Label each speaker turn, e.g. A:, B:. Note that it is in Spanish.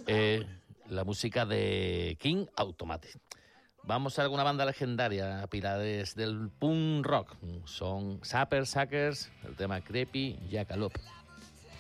A: la música de King Automate. Vamos a alguna banda legendaria, pilares del punk rock. Son Sapper Suckers, el tema Creepy Jackalope.